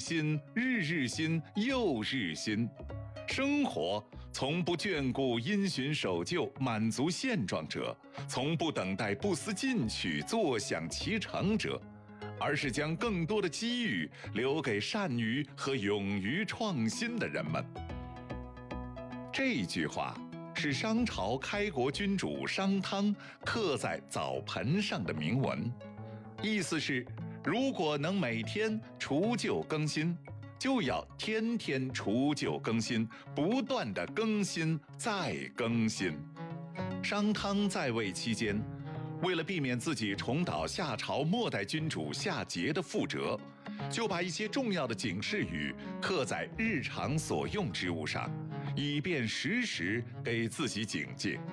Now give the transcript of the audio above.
新，日日新，又日新。生活从不眷顾因循守旧、满足现状者，从不等待不思进取、坐享其成者，而是将更多的机遇留给善于和勇于创新的人们。这句话是商朝开国君主商汤刻在澡盆上的铭文，意思是，如果能每天除旧更新，就要天天除旧更新，不断的更新再更新。商汤在位期间，为了避免自己重蹈夏朝末代君主夏桀的覆辙，就把一些重要的警示语刻在日常所用之物上，以便时时给自己警戒。